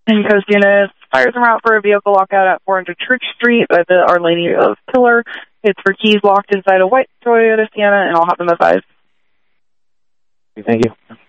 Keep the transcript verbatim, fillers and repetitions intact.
In Coast Units, fires en route for a vehicle lockout at four hundred Church Street by the Our Lady of Pillar. It's for keys locked inside a white Toyota Sienna, and I'll have them advised. Thank you.